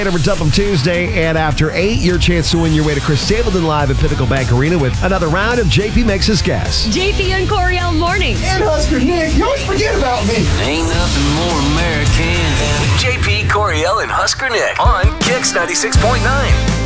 Over Dump 'em Tuesday, and after 8, your chance to win your way to Chris Stapleton Live at Pinnacle Bank Arena with another round of JP Makes His Guess. JP and Coriel mornings. And Husker Nick, you always forget about me. Ain't nothing more American than JP, Coriel, and Husker Nick on Kix 96.9.